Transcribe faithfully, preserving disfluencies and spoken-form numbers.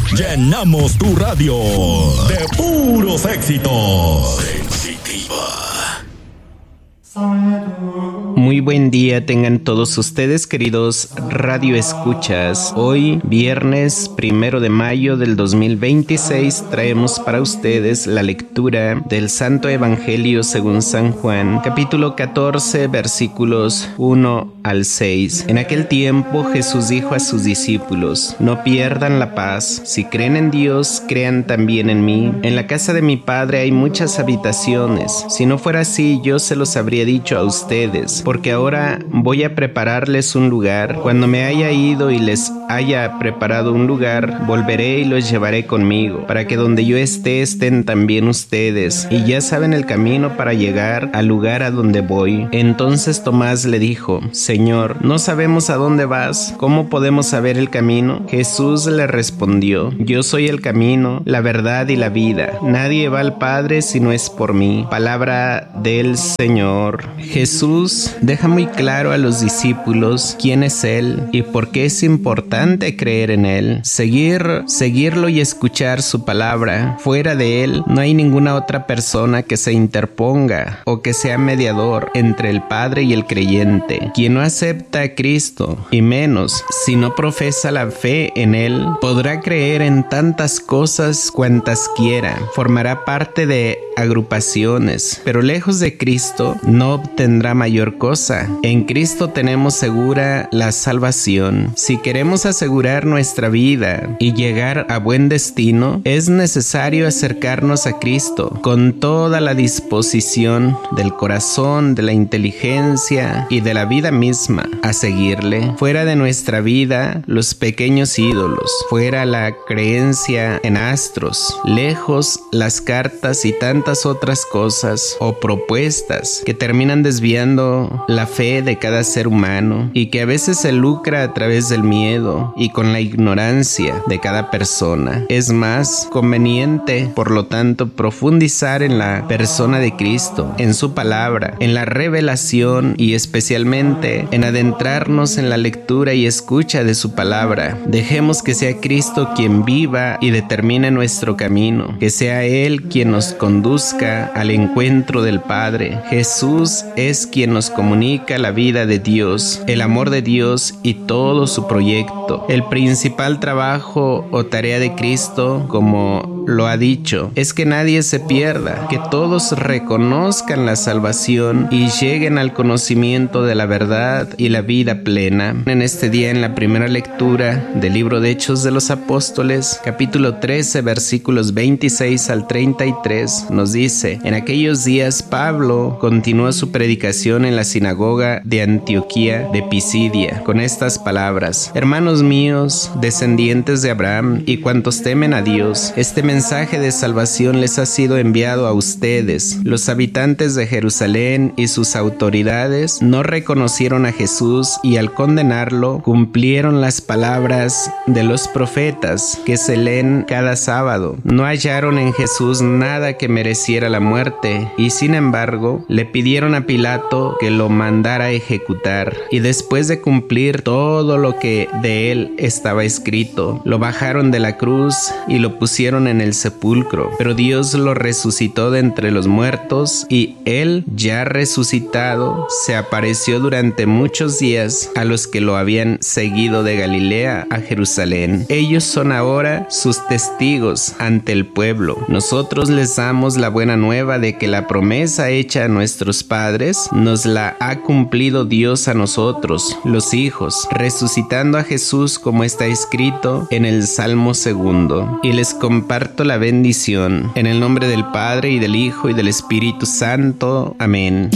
Llenamos tu radio de puros éxitos. Muy buen día tengan todos ustedes, queridos radioescuchas. Hoy, viernes primero de mayo del dos mil veintiséis, traemos para ustedes la lectura del Santo Evangelio según San Juan, capítulo catorce, versículos uno al seis. En aquel tiempo Jesús dijo a sus discípulos: no pierdan la paz. Si creen en Dios, crean también en mí. En la casa de mi Padre hay muchas habitaciones. Si no fuera así, yo se los habría dicho a ustedes, porque ahora voy a prepararles un lugar. Cuando me haya ido y les haya preparado un lugar, volveré y los llevaré conmigo, para que donde yo esté estén también ustedes, y ya saben el camino para llegar al lugar a donde voy. Entonces Tomás le dijo: Señor, no sabemos a dónde vas, ¿cómo podemos saber el camino? Jesús le respondió: yo soy el camino, la verdad y la vida. Nadie va al Padre si no es por mí. Palabra del Señor. Jesús deja muy claro a los discípulos quién es Él y por qué es importante creer en Él, seguir, seguirlo y escuchar su palabra. Fuera de Él no hay ninguna otra persona que se interponga o que sea mediador entre el Padre y el creyente. Quien no acepta a Cristo, y menos si no profesa la fe en Él, podrá creer en tantas cosas cuantas quiera, formará parte de agrupaciones, pero lejos de Cristo no obtendrá mayor cosa. En Cristo tenemos segura la salvación. Si queremos asegurar nuestra vida y llegar a buen destino, es necesario acercarnos a Cristo con toda la disposición del corazón, de la inteligencia y de la vida misma, a seguirle. Fuera de nuestra vida, los pequeños ídolos, fuera la creencia en astros, lejos las cartas y tantas otras cosas o propuestas que terminan desviando la fe de cada ser humano y que a veces se lucra a través del miedo y con la ignorancia de cada persona. Es más conveniente, por lo tanto, profundizar en la persona de Cristo, en su palabra, en la revelación y especialmente en adentrarnos en la lectura y escucha de su palabra. Dejemos que sea Cristo quien viva y determine nuestro camino, que sea Él quien nos conduzca al encuentro del Padre. Jesús es quien nos comunica la vida de Dios, el amor de Dios y todo su proyecto. El principal trabajo o tarea de Cristo, como lo ha dicho, es que nadie se pierda, que todos reconozcan la salvación y lleguen al conocimiento de la verdad y la vida plena. En este día, en la primera lectura del libro de Hechos de los Apóstoles, capítulo trece, versículos veintiséis al treinta y tres, nos dice: en aquellos días Pablo continuó su predicación en la sinagoga de Antioquía de Pisidia con estas palabras: hermanos míos, descendientes de Abraham y cuantos temen a Dios, este mensaje de salvación les ha sido enviado a ustedes. Los habitantes de Jerusalén y sus autoridades no reconocieron a Jesús y al condenarlo cumplieron las palabras de los profetas que se leen cada sábado. No hallaron en Jesús nada que mereciera la muerte y sin embargo le pidieron a Pilato que lo mandara a ejecutar, y después de cumplir todo lo que de él estaba escrito, lo bajaron de la cruz y lo pusieron en el sepulcro. Pero Dios lo resucitó de entre los muertos, y él, ya resucitado, se apareció durante muchos días a los que lo habían seguido de Galilea a Jerusalén. Ellos son ahora sus testigos ante el pueblo. Nosotros les damos la buena nueva de que la promesa hecha a nuestros padres nos la ha cumplido Dios a nosotros, los hijos, resucitando a Jesús como está escrito en el Salmo segundo. Y les comparto la bendición en el nombre del Padre y del Hijo y del Espíritu Santo. Amén.